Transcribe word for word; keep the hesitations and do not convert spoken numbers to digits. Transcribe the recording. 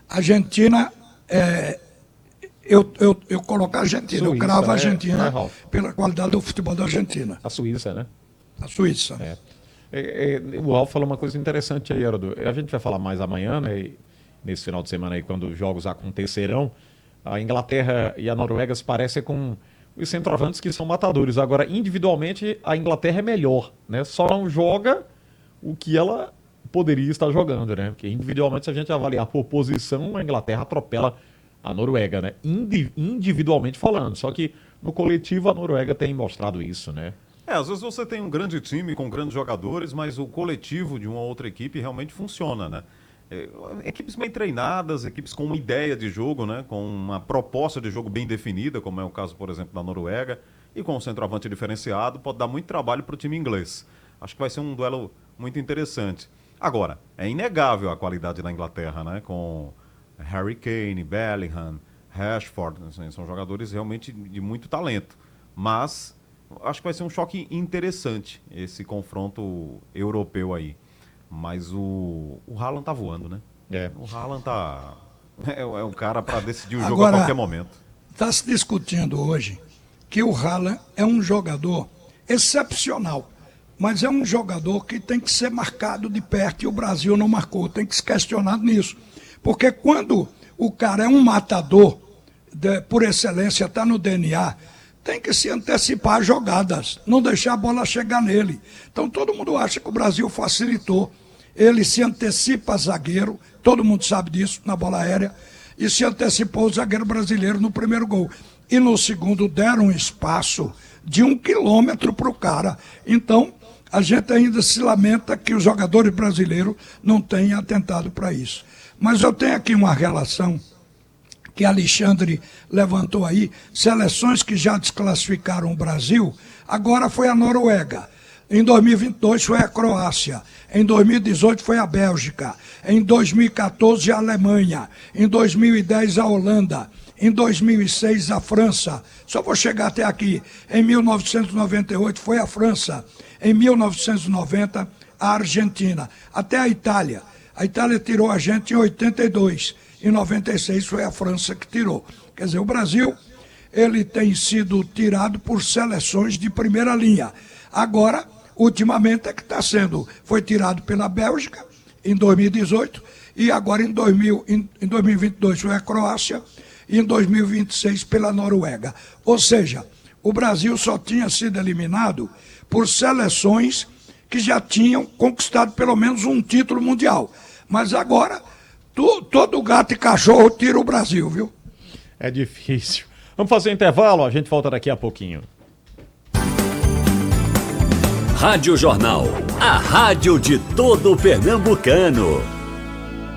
Argentina, é, eu, eu, eu coloco a Argentina, Suíça, eu cravo a Argentina né, pela qualidade do futebol da Argentina. A Suíça, né? A Suíça. É. É, é, o Ralf falou uma coisa interessante aí, Haroldo. A gente vai falar mais amanhã, né? E nesse final de semana aí, quando os jogos acontecerão, a Inglaterra e a Noruega se parecem com os centroavantes que são matadores. Agora, individualmente, a Inglaterra é melhor, né? Só não joga o que ela poderia estar jogando, né? Porque individualmente, se a gente avaliar por posição, a Inglaterra atropela a Noruega, né? Indi- individualmente falando. Só que no coletivo a Noruega tem mostrado isso, né? É, às vezes você tem um grande time com grandes jogadores, mas o coletivo de uma outra equipe realmente funciona, né? É, equipes bem treinadas, equipes com uma ideia de jogo, né? Com uma proposta de jogo bem definida, como é o caso, por exemplo, da Noruega, e com um centroavante diferenciado, pode dar muito trabalho para o time inglês. Acho que vai ser um duelo muito interessante. Agora, é inegável a qualidade da Inglaterra, né? Com Harry Kane, Bellingham, Rashford, assim, são jogadores realmente de muito talento. Mas acho que vai ser um choque interessante esse confronto europeu aí. Mas o, o Haaland tá voando, né? É. O Haaland tá... É, é um cara para decidir o jogo Agora, a qualquer momento. Está se discutindo hoje que o Haaland é um jogador excepcional, mas é um jogador que tem que ser marcado de perto e o Brasil não marcou, tem que se questionar nisso. Porque quando o cara é um matador, de, por excelência, está no D N A, tem que se antecipar as jogadas, não deixar a bola chegar nele. Então todo mundo acha que o Brasil facilitou. Ele se antecipa zagueiro, todo mundo sabe disso, na bola aérea, e se antecipou o zagueiro brasileiro no primeiro gol. E no segundo deram um espaço de um quilômetro para o cara. Então, a gente ainda se lamenta que os jogadores brasileiros não tenham atentado para isso. Mas eu tenho aqui uma relação que Alexandre levantou aí, seleções que já desclassificaram o Brasil, agora foi a Noruega. Em dois mil e vinte e dois foi a Croácia, em dois mil e dezoito foi a Bélgica, em dois mil e quatorze a Alemanha, em dois mil e dez a Holanda, em dois mil e seis a França, só vou chegar até aqui, em mil novecentos e noventa e oito foi a França, em mil novecentos e noventa a Argentina, até a Itália. A Itália tirou a gente em oitenta e dois, em noventa e seis foi a França que tirou. Quer dizer, o Brasil, ele tem sido tirado por seleções de primeira linha. Agora, ultimamente é que está sendo, foi tirado pela Bélgica em dois mil e dezoito e agora em, dois mil, em, em dois mil e vinte e dois foi a Croácia e em dois mil e vinte e seis pela Noruega. Ou seja, o Brasil só tinha sido eliminado por seleções que já tinham conquistado pelo menos um título mundial. Mas agora, tu, todo gato e cachorro tira o Brasil, viu? É difícil. Vamos fazer um intervalo, a gente volta daqui a pouquinho. Rádio Jornal, a rádio de todo pernambucano.